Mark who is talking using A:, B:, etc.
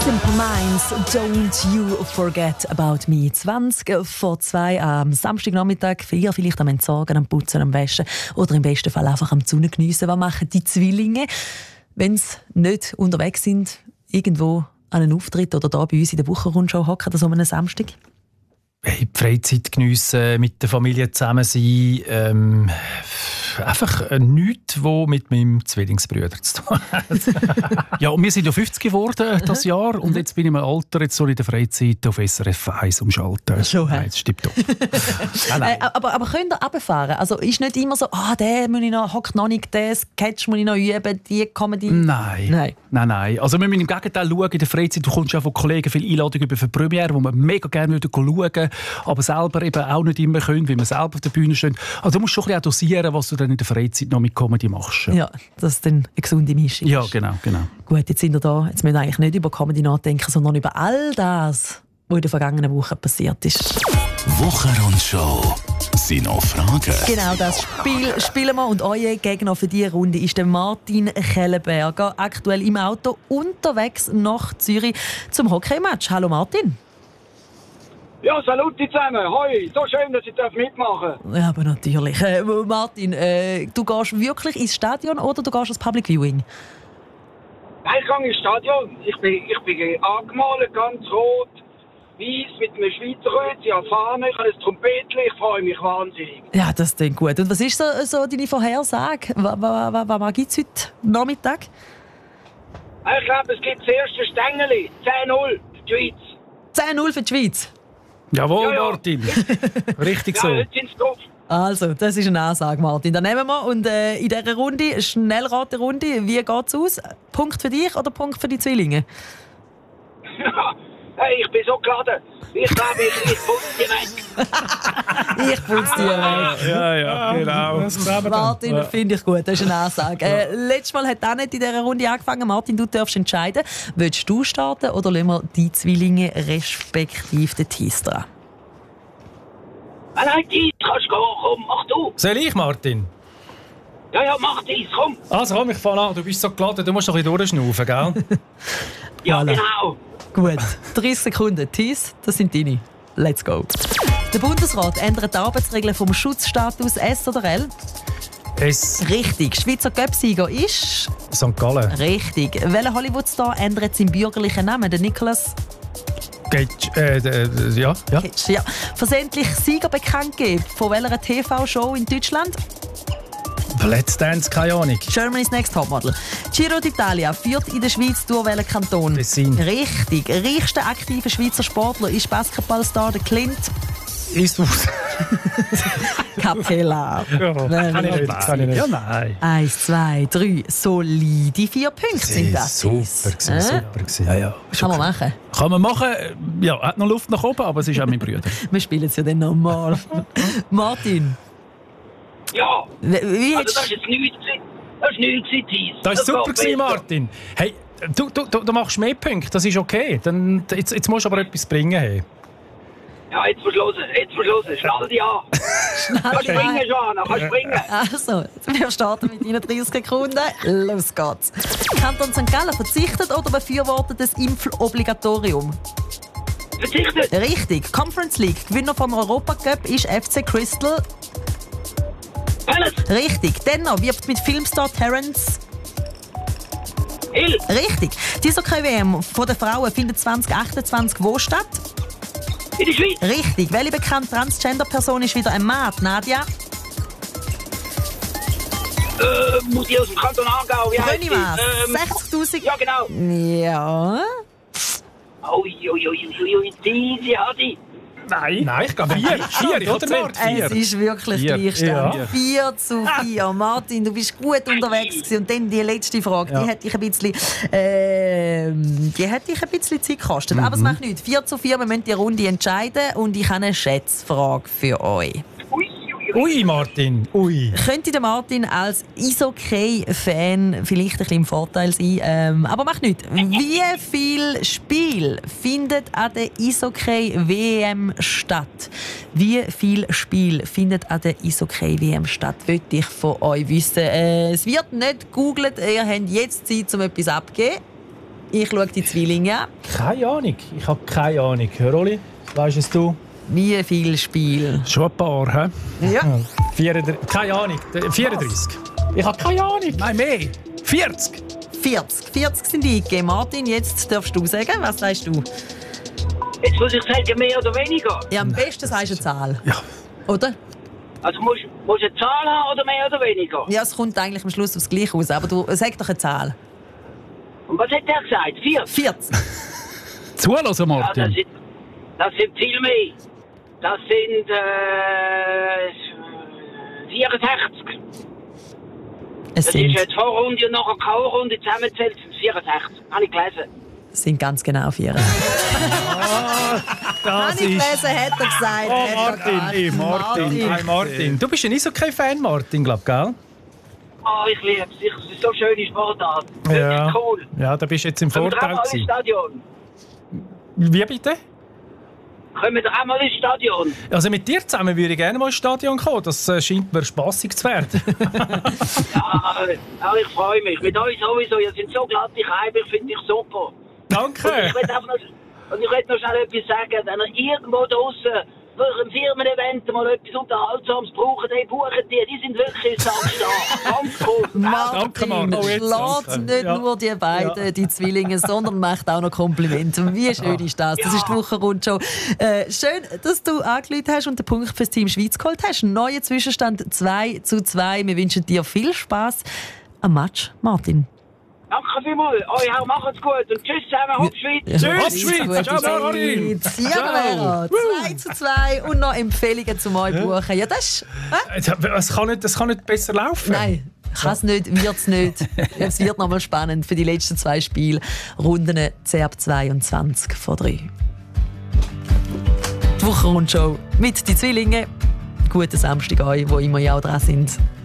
A: Simple Minds, Don't You Forget About Me. 20 vor 2 am Samstagnachmittag. Vielleicht am Entsorgen, am Putzen, am Waschen oder im besten Fall einfach am Sonne geniessen. Was machen die Zwillinge, wenn sie nicht unterwegs sind, irgendwo an einem Auftritt oder da bei uns in der Wochenrundschau hocken, so einem Samstag?
B: Hey, die Freizeit geniessen, mit der Familie zusammen sein. Einfach nichts, was mit meinem Zwillingsbruder zu tun hat. Ja, und wir sind ja 50 geworden dieses Jahr und jetzt bin ich im Alter, jetzt soll ich in der Freizeit auf SRF 1 umschalten.
A: Schon,
B: nein, das stimmt doch.
A: Aber könnt ihr runterfahren? Also ist nicht immer so, der muss ich noch, hockt noch nicht, den Sketch muss ich noch üben, die Comedy?
B: Nein. Also wir müssen im Gegenteil schauen, in der Freizeit, du kommst ja von Kollegen viele Einladungen über für die Premiere, wo wir mega gerne schauen würden, aber selber eben auch nicht immer können, weil wir selber auf der Bühne stehen. Also du musst schon ein bisschen dosieren, was du dann in der Freizeit noch mit Comedy machst.
A: Ja, dass es dann eine gesunde Mischung ist.
B: Ja, genau.
A: Gut, jetzt sind wir da. Jetzt müssen wir eigentlich nicht über Comedy nachdenken, sondern über all das, was in der vergangenen Woche passiert ist.
C: Wochenrundschau. Sind noch Fragen?
A: Genau, das Spiel spielen wir. Und euer Gegner für diese Runde ist der Martin Kellenberger, aktuell im Auto unterwegs nach Zürich zum Hockeymatch. Hallo Martin.
D: Ja, salut zusammen. Hoi, so schön, dass ich mitmachen darf.
A: Ja, aber natürlich. Martin, du gehst wirklich ins Stadion oder du gehst ins Public Viewing?
D: Nein, ich gehe ins Stadion. Ich bin angemalt, ganz rot, weiß mit einem Schweizer Kreuz. Ich habe Fahne, ich habe ein Trompetchen, ich freue mich wahnsinnig.
A: Ja, das klingt gut. Und was ist so deine Vorhersage? Was gibt es heute Nachmittag?
D: Ich glaube, es gibt das erste Stängeli. 10-0 für die Schweiz.
A: 10-0 für die Schweiz?
B: Jawohl,
D: Ja.
B: Martin. Richtig so.
D: Ja, jetzt sind sie drauf.
A: Also, das ist eine Ansage, Martin. Dann nehmen wir. Und in dieser Runde, Schnellraterunde, wie geht es aus? Punkt für dich oder Punkt für die Zwillinge?
D: Hey, ich bin so geladen. Ich glaube, ich putze die weg.
A: Ich putze die weg.
B: Ja, genau.
A: Martin, finde ich gut, das ist eine Ansage. Letztes Mal hat auch nicht in dieser Runde angefangen. Martin, du darfst entscheiden. Willst du starten oder lassen wir die Zwillinge respektive den Thies dran?
D: Nein, die kannst du gehen. Komm, mach du.
B: Soll ich, Martin?
D: Ja, mach dies, komm.
B: Also komm, ich fange an. Du bist so geladen, du musst noch ein bisschen durchschnaufen, gell?
D: Ja,
A: Voilà.
D: genau.
A: Gut, 30 Sekunden. Thies, das sind deine. Let's go. Der Bundesrat ändert die Arbeitsregeln vom Schutzstatus S oder L.
B: S.
A: Richtig. Schweizer Cup-Sieger ist...
B: St. Gallen.
A: Richtig. Welcher Hollywood-Star ändert seinen bürgerlichen Namen? Der Nicolas
B: Ja.
A: Cage. Ja. Versehentlich Sieger bekannt gegeben. Von welcher TV-Show in Deutschland?
B: Let's Dance, keine Ahnung.
A: Germany's Next Topmodel. Giro d'Italia führt in der Schweiz durch welchen Kanton?
B: Tessin.
A: Richtig. Reichster aktiver Schweizer Sportler ist Basketballstar der Clint
B: Ist aus.
A: Capella.
B: Kann ich nicht. Ja, nein.
A: 1, 2, 3. Solide 4 Punkte sind das.
B: Super gewesen. Ja.
A: Kann man machen.
B: Kann man machen. Ja, hat noch Luft nach oben, aber es ist auch mein Bruder.
A: Wir spielen es ja dann nochmal. Martin.
D: Ja.
A: Wie
D: Also, das
A: hättest
D: ist jetzt nichts gewesen. Das ist nichts gewesen, Thies.
B: Das war super,
D: geht
B: gewesen,
D: besser.
B: Martin. Hey, du machst mehr Punkte, das ist okay. Jetzt musst du aber etwas bringen. Hey.
D: Ja, jetzt verschlossen. Schnall dich an. Kannst springen, Johanna, kannst springen.
A: Also, wir starten mit Ihnen 30 Sekunden. Los geht's. Kanton St. Gallen verzichtet oder befürwortet das Impfobligatorium?
D: Verzichtet.
A: Richtig. Conference League. Gewinner vom Europacup ist FC Crystal.
D: Palace.
A: Richtig. Denner wirbt mit Filmstar Terence.
D: Hill.
A: Richtig. Die Eishockey-WM von den Frauen findet 2028 wo statt?
D: In der Schweiz.
A: Richtig. Welche bekannte Transgender-Person ist wieder ein Mann? Nadia?
D: Muss ich aus dem Kanton Aargau. Wie heisst
A: Brönnimann.
D: sie?
A: 60'000.
D: Ja, genau.
A: Ja.
D: Ui, diese hat ich.
B: Nein, ich glaube 4. 4, oder nicht?
A: Es ist wirklich
B: 4.
A: Gleichstand.
B: Ja.
A: 4-4. Martin, du bist gut unterwegs gewesen. Und dann die letzte Frage, die hat dich ein bisschen Zeit gekostet. Aber es macht nichts. 4-4, wir müssen die Runde entscheiden. Und ich habe eine Schätzfrage für euch.
B: Ui, Martin. Ui.
A: Könnte der Martin als Eishockey-Fan vielleicht ein bisschen im Vorteil sein, aber macht nichts. Wie viel Spiel findet an der Eishockey-WM statt? Wie viel Spiel findet an der Eishockey-WM statt? Wollte ich von euch wissen. Es wird nicht gegoogelt, ihr habt jetzt Zeit, um etwas abzugeben. Ich schaue die Zwillinge an.
B: Keine Ahnung. Ich habe keine Ahnung. Rolli, weißt es du?
A: Wie viel Spiel?
B: Schon ein paar, hä?
A: Ja.
B: 34, keine Ahnung. 34. Ich habe keine Ahnung. Nein, mehr. 40.
A: 40 sind eingegeben. Martin, jetzt darfst du sagen. Was sagst du?
D: Jetzt muss ich sagen, mehr oder weniger.
A: Ja, am besten sagst du eine Zahl.
B: Ja.
A: Oder?
D: Also musst du eine Zahl haben oder mehr oder weniger?
A: Ja, es kommt eigentlich am Schluss aufs Gleiche raus. Aber du sag doch eine Zahl.
D: Und was hat der gesagt? 40?
A: 40.
B: Zuhören,
D: Ja,
B: Martin.
D: das sind viel mehr. Das sind 64.
A: Es
D: Das ist jetzt Vorrunde und nachher K.O.-Runde zusammenzählt sind 64. Habe ich gelesen.
A: sind ganz genau 40.
B: Das
A: Habe ich gelesen, hat er gesagt.
B: Oh,
A: Hat er
B: Martin.
A: gesagt.
B: Hey, Martin. Du bist ja nicht so kein Fan, Martin, glaub, gell?
D: Oh, ich liebe es. Es ist so eine schöne Sportart.
B: Ja.
D: Wirklich cool.
B: Ja, da bist du jetzt im
D: Kommen wir
B: Vorteil
D: auch mal ins
B: gewesen.
D: Stadion?
B: Wie bitte?
D: Kommen wir auch mal ins Stadion?
B: Also mit dir zusammen würde ich gerne mal ins Stadion kommen. Das scheint mir spassig zu werden.
D: Ja, ich freue mich. Mit euch sowieso. Ihr seid so glatte Keiber. Ich finde dich super.
B: Danke.
D: Und ich möchte noch schnell etwas sagen. Wenn ihr irgendwo draussen für ein Firmen-Event mal etwas Unterhaltsames braucht, hey, buchen die sind wirklich Samstag. Ganz cool.
B: Danke,
A: Martin
B: Martin. Oh, jetzt
A: schlägt
B: danke.
A: nicht
B: Ja.
A: nur die beiden, die Zwillinge, sondern macht auch noch Komplimente. Wie schön ist das? Das ist die Wochenrundschau. Schön, dass du angerufen hast und den Punkt fürs Team Schweiz geholt hast. Ein neuer Zwischenstand 2:2. Wir wünschen dir viel Spass am Match, Martin.
D: Danke vielmals. Euch auch, macht's gut. Und tschüss zusammen, Hopp Schweiz.
B: Tschüss, Schweiz.
A: Gute
B: Ciao, Martin.
A: Zeit. Ja, 2:2 und noch Empfehlungen zum Buchen. Ja, das ist...
B: Es kann nicht besser laufen.
A: Nein, kann es nicht, wird es nicht. Es wird noch mal spannend für die letzten 2 Spiele. Runden CERB 22 vor 3. Die Wochenrundschau mit den Zwillingen. Guten Samstag euch, wo immer ihr auch dran sind.